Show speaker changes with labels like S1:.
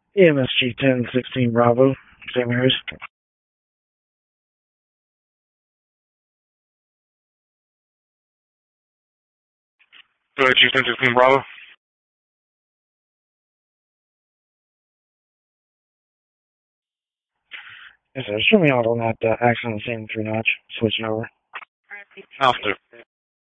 S1: EMSG 1016 Bravo, St. Mary's.
S2: Go ahead, Chief 1016 Bravo.
S1: Yes, sir. Show me out on that accident scene 3 notch. Switching over.
S2: Alpha.